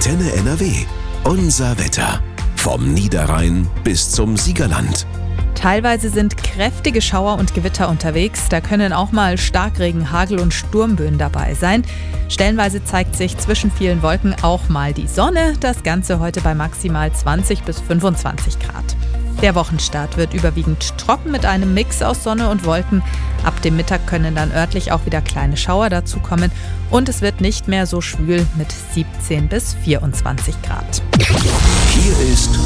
Antenne NRW. Unser Wetter. Vom Niederrhein bis zum Siegerland. Teilweise sind kräftige Schauer und Gewitter unterwegs. Da können auch mal Starkregen, Hagel und Sturmböen dabei sein. Stellenweise zeigt sich zwischen vielen Wolken auch mal die Sonne. Das Ganze heute bei maximal 20 bis 25 Grad. Der Wochenstart wird überwiegend trocken mit einem Mix aus Sonne und Wolken. Ab dem Mittag können dann örtlich auch wieder kleine Schauer dazukommen. Und es wird nicht mehr so schwül mit 17 bis 24 Grad. Hier ist